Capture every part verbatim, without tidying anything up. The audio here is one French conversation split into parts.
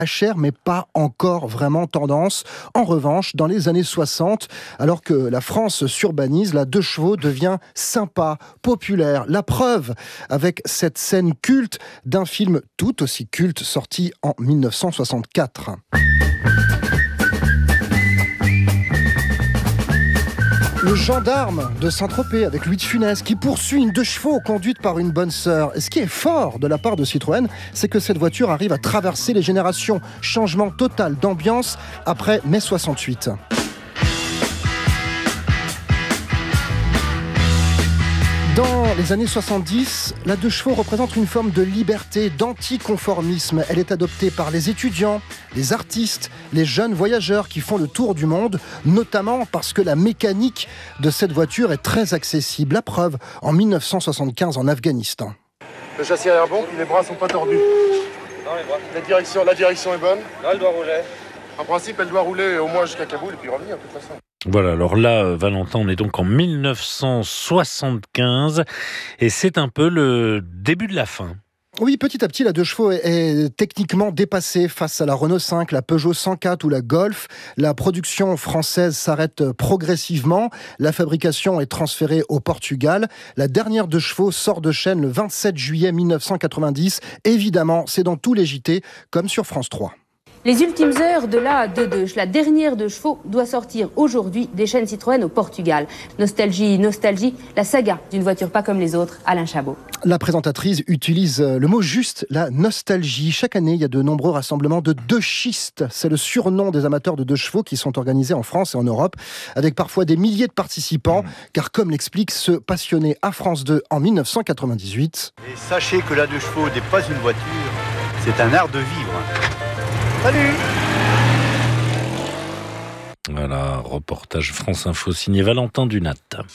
cher, mais pas encore vraiment tendance. En revanche, dans les années soixante, alors que la France s'urbanise, la deux chevaux devient sympa, populaire. La preuve avec cette scène culte d'un film tout aussi culte sorti en dix-neuf cent soixante-quatre. Le gendarme de Saint-Tropez avec Louis de Funès qui poursuit une deux chevaux conduite par une bonne sœur. Et ce qui est fort de la part de Citroën, c'est que cette voiture arrive à traverser les générations. Changement total d'ambiance après mai soixante-huit. Dans les années soixante-dix, la deux chevaux représente une forme de liberté, d'anticonformisme. Elle est adoptée par les étudiants, les artistes, les jeunes voyageurs qui font le tour du monde, notamment parce que la mécanique de cette voiture est très accessible. La preuve, en dix-neuf cent soixante-quinze en Afghanistan. Le châssis arrière bon, puis les bras sont pas tordus. Non, les bras. La direction, la direction est bonne. Là, elle doit rouler. En principe, elle doit rouler au moins jusqu'à Kaboul et puis revenir de toute façon. Voilà, alors là, Valentin, on est donc en dix-neuf cent soixante-quinze et c'est un peu le début de la fin. Oui, petit à petit, la deux chevaux est, est techniquement dépassée face à la Renault cinq, la Peugeot cent quatre ou la Golf. La production française s'arrête progressivement. La fabrication est transférée au Portugal. La dernière deux chevaux sort de chaîne le vingt-sept juillet dix-neuf cent quatre-vingt-dix. Évidemment, c'est dans tous les J T, comme sur France trois. Les ultimes heures de la deux deux, la dernière deux chevaux, doit sortir aujourd'hui des chaînes Citroën au Portugal. Nostalgie, nostalgie, la saga d'une voiture pas comme les autres, Alain Chabot. La présentatrice utilise le mot juste, la nostalgie. Chaque année, il y a de nombreux rassemblements de deux schistes. C'est le surnom des amateurs de deux chevaux qui sont organisés en France et en Europe, avec parfois des milliers de participants, car comme l'explique ce passionné à France deux en dix-neuf cent quatre-vingt-dix-huit... Et sachez que la deux chevaux n'est pas une voiture, c'est un art de vivre. Salut! Voilà, reportage France Info signé Valentin Dunat.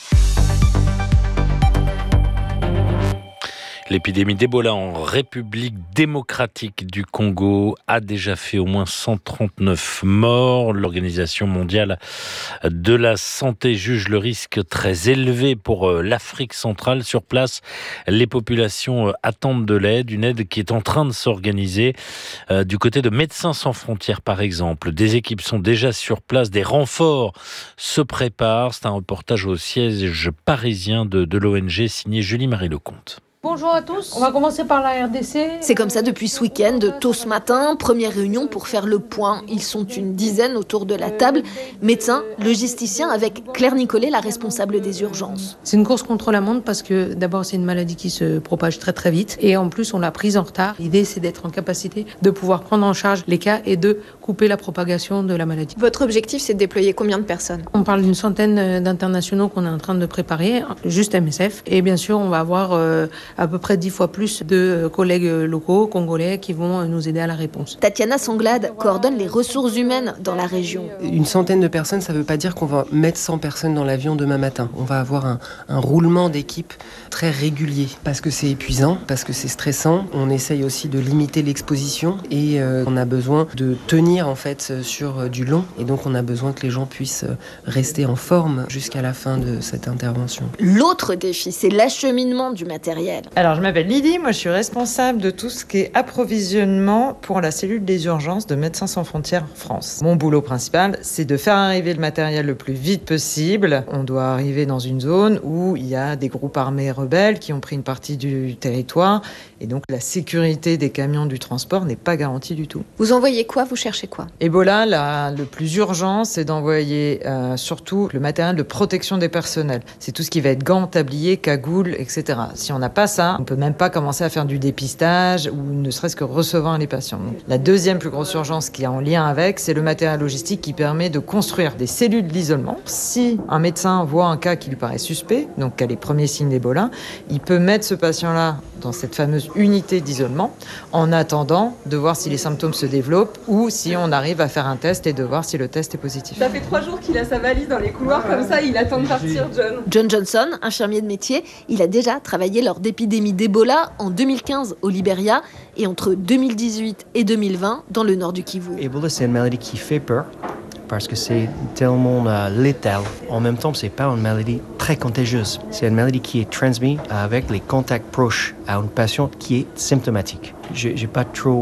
L'épidémie d'Ebola en République démocratique du Congo a déjà fait au moins cent trente-neuf morts. L'Organisation mondiale de la santé juge le risque très élevé pour l'Afrique centrale. Sur place, les populations attendent de l'aide, une aide qui est en train de s'organiser. Euh, du côté de Médecins sans frontières, par exemple, des équipes sont déjà sur place, des renforts se préparent. C'est un reportage au siège parisien de, de l'O N G signé Julie-Marie Lecomte. Bonjour à tous, on va commencer par la R D C. C'est comme ça depuis ce week-end, tôt ce matin, première réunion pour faire le point. Ils sont une dizaine autour de la table, médecins, logisticiens, avec Claire Nicolet, la responsable des urgences. C'est une course contre la montre parce que d'abord c'est une maladie qui se propage très très vite et en plus on l'a prise en retard. L'idée c'est d'être en capacité de pouvoir prendre en charge les cas et de couper la propagation de la maladie. Votre objectif c'est de déployer combien de personnes ? On parle d'une centaine d'internationaux qu'on est en train de préparer, juste M S F. Et bien sûr on va avoir euh, à peu près dix fois plus de collègues locaux, congolais, qui vont nous aider à la réponse. Tatiana Sanglade coordonne les ressources humaines dans la région. Une centaine de personnes, ça ne veut pas dire qu'on va mettre cent personnes dans l'avion demain matin. On va avoir un, un roulement d'équipe très régulier, parce que c'est épuisant, parce que c'est stressant. On essaye aussi de limiter l'exposition et euh, on a besoin de tenir en fait sur du long. Et donc on a besoin que les gens puissent rester en forme jusqu'à la fin de cette intervention. L'autre défi, c'est l'acheminement du matériel. Alors, je m'appelle Lydie, moi je suis responsable de tout ce qui est approvisionnement pour la cellule des urgences de Médecins sans frontières France. Mon boulot principal, c'est de faire arriver le matériel le plus vite possible. On doit arriver dans une zone où il y a des groupes armés rebelles qui ont pris une partie du territoire et donc la sécurité des camions du transport n'est pas garantie du tout. Vous envoyez quoi ? Vous cherchez quoi ? Ebola, là, le plus urgent, c'est d'envoyer euh, surtout le matériel de protection des personnels. C'est tout ce qui va être gants, tabliers, cagoules, et cetera. Si on n'a pas ça, on peut même pas commencer à faire du dépistage ou ne serait-ce que recevoir les patients. Donc, la deuxième plus grosse urgence qui est en lien avec, c'est le matériel logistique qui permet de construire des cellules d'isolement. Si un médecin voit un cas qui lui paraît suspect, donc qui a les premiers signes d'Ebola, il peut mettre ce patient-là dans cette fameuse unité d'isolement en attendant de voir si les symptômes se développent ou si on arrive à faire un test et de voir si le test est positif. Ça fait trois jours qu'il a sa valise dans les couloirs comme ça, il attend de partir, John. John Johnson, infirmier de métier, il a déjà travaillé lors d'épidémies d'Ebola en deux mille quinze au Libéria et entre deux mille dix-huit et deux mille vingt dans le nord du Kivu. Ebola, c'est une maladie qui fait peur parce que c'est tellement euh, létal. En même temps, c'est pas une maladie très contagieuse. C'est une maladie qui est transmise avec les contacts proches à une patiente qui est symptomatique. J'ai, j'ai pas trop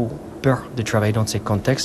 peur de travailler dans ces contextes.